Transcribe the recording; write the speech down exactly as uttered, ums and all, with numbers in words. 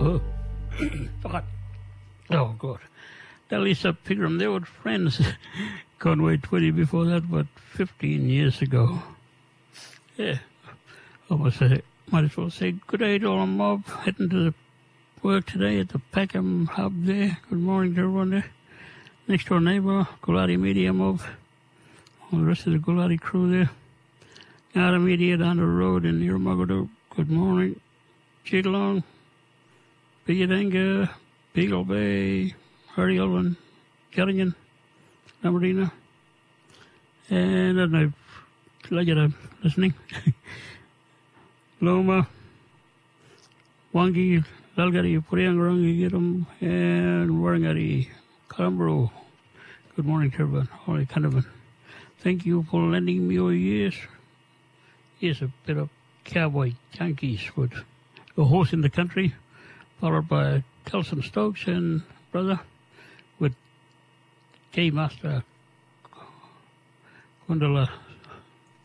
Oh, forgot. Oh, God. That Lisa Pigram, they were friends. Conway Twitty before that, but fifteen years ago. Yeah. I must say, might as well say good day to all the mob heading to the work today at the Peckham Hub there. Good morning to everyone there. Next door neighbour, Gulati Media mob. All the rest of the Gulati crew there. Yara Media down the road in Irmagodo. Good morning. Chigalong, Bigadanga, Beagle Bay, Hardy Elwyn, Gilligan, Lamadina. And I don't know, glad you're listening. Loma, Wangi, Lalgari, Puriangarangi, Girum, and Warangari, Calambro. Good morning to everyone. All right, kind of a thank you for lending me your ears. Here's a bit of Cowboy Yankees with a horse in the country, followed by Kelson Stokes and brother with J Master Kundala